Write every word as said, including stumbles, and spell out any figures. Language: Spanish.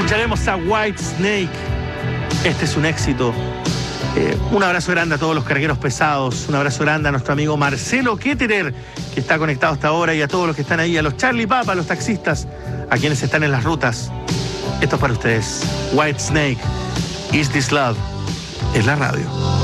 Escucharemos a White Snake. Este es un éxito. Eh, un abrazo grande a todos los cargueros pesados. Un abrazo grande a nuestro amigo Marcelo Ketterer, que está conectado hasta ahora, y a todos los que están ahí, a los Charlie Papa, a los taxistas, a quienes están en las rutas. Esto es para ustedes. White Snake, Is This Love? Es la radio.